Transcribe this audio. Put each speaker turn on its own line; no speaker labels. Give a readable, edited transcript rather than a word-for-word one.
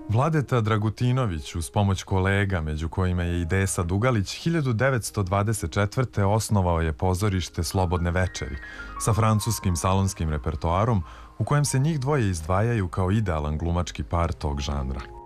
Vladeta Dragutinović uz pomoć kolega, među kojima je i Desa Dugalić, 1924. osnovao je pozorište Slobodne večeri sa francuskim salonskim repertoarom u kojem se njih dvoje izdvajaju kao idealan glumački par tog žanra.